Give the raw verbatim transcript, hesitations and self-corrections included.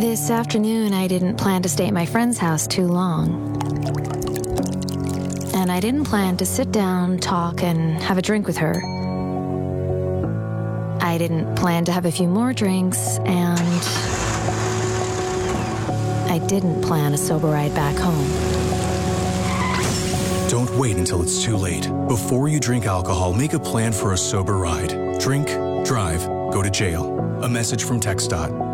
This afternoon, I didn't plan to stay at my friend's house too long. And I didn't plan to sit down, talk, and have a drink with her. I didn't plan to have a few more drinks, and I didn't plan a sober ride back home. Don't wait until it's too late. Before you drink alcohol, make a plan for a sober ride. Drink, drive, go to jail. A message from TxDOT.